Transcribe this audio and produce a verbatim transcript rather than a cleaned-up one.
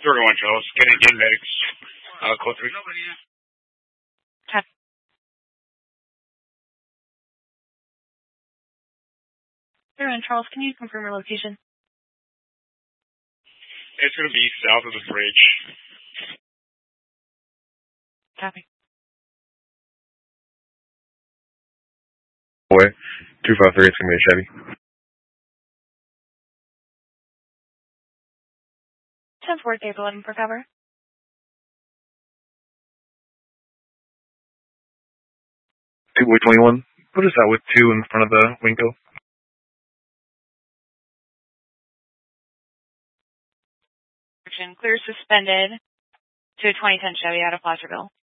thirty-one, Charles. Getting in medics. Uh, code three. Copy. thirty-one, Charles, can you confirm your location? It's going to be south of the bridge. Copy. Boy, two five three, it's going to be a Chevy. ten four, Dave eleven for cover. Two boy twenty-one, put us out with two in front of the Winco. Clear suspended to a twenty ten Chevy out of Placerville.